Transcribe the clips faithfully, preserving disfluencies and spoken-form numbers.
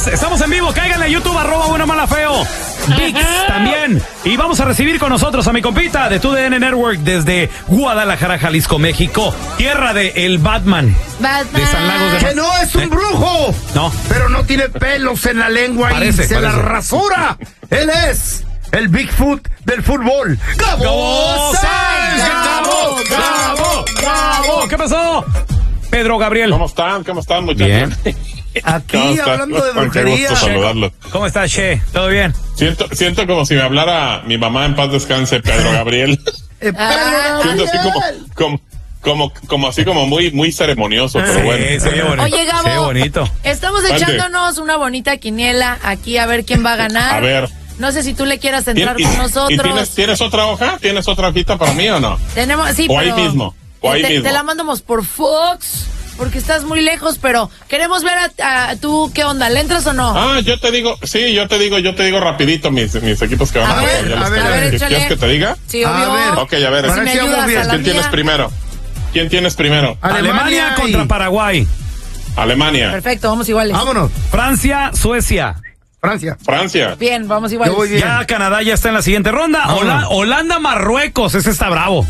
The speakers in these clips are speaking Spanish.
Yes, estamos en vivo, cáiganle a YouTube, arroba bueno mala feo. Vix también. Y vamos a recibir con nosotros a mi compita de T U D N Network desde Guadalajara, Jalisco, México. Tierra de el Batman. Batman. De San Lagos de... ¡Que no es un ¿Eh? brujo! No. Pero no tiene pelos en la lengua Parece, y se parece. la rasura. Él es el Bigfoot del fútbol. ¡Gabo! ¡Gabo Sáenz! ¡Gabo! ¡Gabo! ¡Gabo! ¿Qué pasó? Pedro Gabriel. ¿Cómo están? ¿Cómo están, muchachos? Bien. Aquí ¿Cómo están? hablando de Qué brujería. gusto saludarlos. ¿Cómo estás, Che? ¿Todo bien? Siento, siento como si me hablara mi mamá en paz descanse, Pedro Gabriel. Eh, Pedro Siento así como, Gabriel. como, como, como así como muy, muy ceremonioso, pero bueno. Sí, se ve bonito. Oye, Gabo, Se ve bonito. estamos Mande. echándonos una bonita quiniela aquí a ver quién va a ganar. A ver. No sé si tú le quieras entrar ¿Y, con y nosotros. tienes, tienes otra hoja? ¿Tienes otra hojita para mí o no? Tenemos, sí, O ahí pero mismo, o ahí te, mismo. te la mandamos por Fox, porque estás muy lejos, pero queremos ver a, a tú qué onda, ¿le entras o no? Ah, yo te digo, sí, yo te digo, yo te digo rapidito mis, mis equipos que van A a, ver, pasar. Ya a los ver, tengo. a ver, ¿Qué- échale. ¿Quieres que te diga? Sí, A obvio. ver. Ok, a ver. Si me Parecíamos ayudas bien. a la ¿Quién tienes mía. primero? ¿Quién tienes primero? Alemania, y- contra Paraguay. Alemania. Perfecto, vamos iguales. Vámonos. Francia, Suecia. Francia. Francia. Bien, vamos iguales. Yo voy bien. Ya Canadá ya está en la siguiente ronda. Vámonos. Hola- Holanda, Marruecos. Ese está bravo.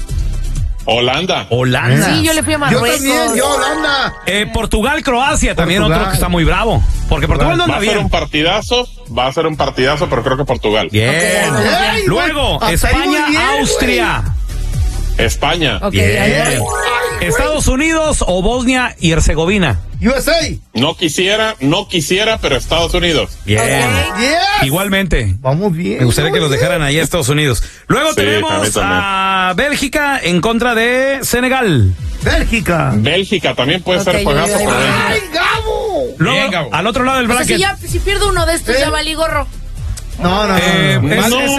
Holanda. Holanda. Sí, yo le fui a Yo Marruecos. también, yo Holanda. Eh, Portugal, Croacia. También Portugal. otro que está muy bravo. Porque Portugal no Va anda a ser bien. un partidazo, va a ser un partidazo, pero creo que Portugal. Bien. Ok, Ey, Luego, güey, hasta ahí España, muy bien, Austria. España. Ok, Bien. ahí voy. Estados Unidos o Bosnia y Herzegovina. U S A. No quisiera, no quisiera, pero Estados Unidos. Bien. Ok. Yes. Igualmente. Vamos bien. Me gustaría que los muy dejaran ahí a Estados Unidos. Luego Sí, a mí tenemos también. a Bélgica en contra de Senegal. bien. Bélgica. Bélgica también puede Ok, ser yo- juegazo yo- por yo- Bélgica. ¡Ay, Gabo! Luego, Bien, Gabo. al otro lado del O sea, si, bracket. ya, si pierdo uno de estos, ¿Eh? ya valí gorro. No, no, no, Eh, no. es- No, es-